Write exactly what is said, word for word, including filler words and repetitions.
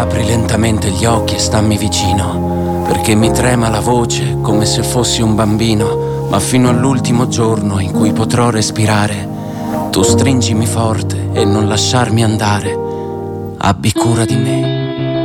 Apri lentamente gli occhi e stammi vicino, perché mi trema la voce come se fossi un bambino, ma fino all'ultimo giorno in cui potrò respirare, tu stringimi forte e non lasciarmi andare. Abbi cura di me.